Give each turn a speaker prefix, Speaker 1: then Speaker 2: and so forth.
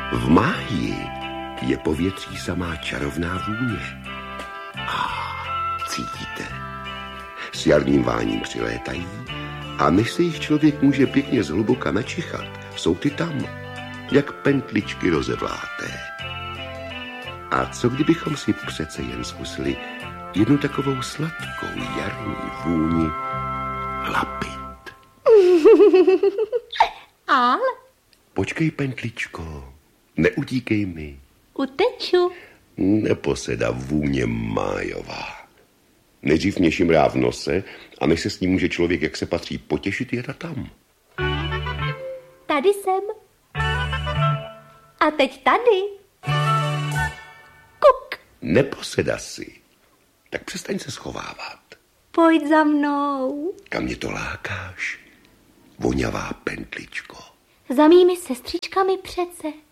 Speaker 1: V máji je povětří samá čarovná vůně. Cítíte? S jarním váním přilétají a než se jich člověk může pěkně zhluboka načichat, jsou ty tam, jak pentličky rozevláté. A co kdybychom si přece jen zkusili jednu takovou sladkou jarní vůni lapit?
Speaker 2: Ale?
Speaker 1: Počkej, pentličko, neutíkej mi.
Speaker 2: Uteču.
Speaker 1: Neposeda vůně májová. Nejdřív mě šimrá v nose a než se s ním může člověk, jak se patří, potěšit, je ta tam.
Speaker 2: Tady jsem. A teď tady. Kuk.
Speaker 1: Neposeda si. Tak přestaň se schovávat.
Speaker 2: Pojď za mnou.
Speaker 1: Kam mě to lákáš? Voňavá pentličko.
Speaker 2: Za mými sestřičkami přece.